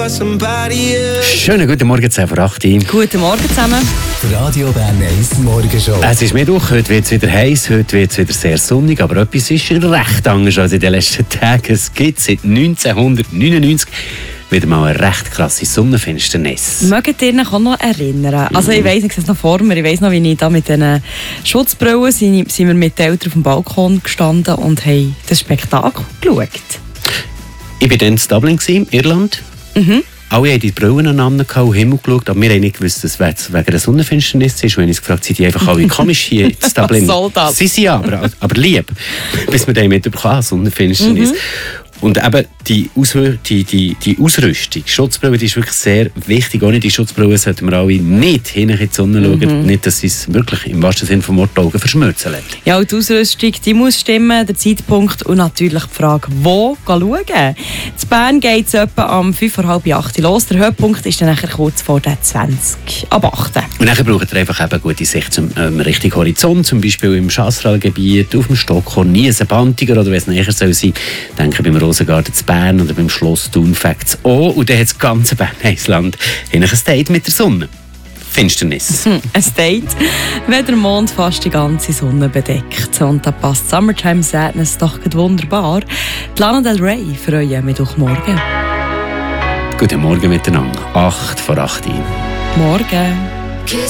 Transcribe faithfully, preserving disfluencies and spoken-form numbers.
Schönen guten Morgen, zehn vor acht. Guten Morgen zusammen. Radio Bern eins Morgenshow. Es ist Mittwoch, heute wird es wieder heiß, heute wird es wieder sehr sonnig, aber etwas ist recht anders als in den letzten Tagen. Es gibt seit neunzehnhundertneunundneunzig wieder mal eine recht krasse Sonnenfinsternis. Mögt ihr euch auch noch erinnern? Also ich weiss, ich sehe es noch vor mir, ich weiss noch, wie ich da mit diesen Schutzbrillen sind, sind wir mit den Eltern auf dem Balkon gestanden und haben das Spektakel geschaut. Ich war dann in Dublin, in Irland. Mhm. Alle haben die Brillen aneinander gehabt und Himmel geschaut, aber wir haben nicht gewusst, dass es wegen der Sonnenfinsternis ist. Und wir haben uns gefragt, sind die einfach alle komisch hier in Dublin? Was soll das? Sie sind ja, aber, aber lieb. Bis wir dann mitbekommen haben, Sonnenfinsternis. Mhm. Und eben die, Aus- die, die, die Ausrüstung, die Schutzbrille, die ist wirklich sehr wichtig. Ohne die Schutzbrille sollten wir alle nicht hin in die Sonne schauen. Mhm. Nicht, dass sie es wirklich im wahrsten Sinne vom Wort die Augen verschmürzen lässt. Ja, und die Ausrüstung die muss stimmen, der Zeitpunkt und natürlich die Frage, wo schauen. In Bern geht es etwa am fünf vor halb acht los. Der Höhepunkt ist dann nachher kurz vor den zwanzig ab acht. Und dann braucht ihr einfach eben gute Sicht zum ähm, richtigen Horizont, zum Beispiel im Chasseral-Gebiet, auf dem Stockhorn, Niesenbantiger oder wenn es näher soll sein. Denke beim Rosengarten zu Bern oder beim Schloss Thun fängt es an. Und dann hat das ganze Bern-Heisland ein Date mit der Sonne. Finsternis. Hm, ein Date, wenn der Mond fast die ganze Sonne bedeckt. Und da passt Summertime Sadness doch wunderbar. Die Lana Del Rey für euch Mittwochmorgen. Guten Morgen miteinander. acht vor acht. Morgen.